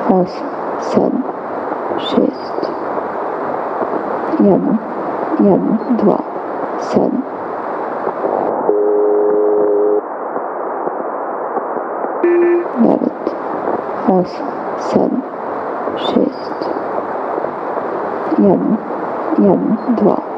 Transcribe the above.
8, 7, 6, 1, 1, 2, 7. Девять, 8, 7, 6, 1, 1, 2.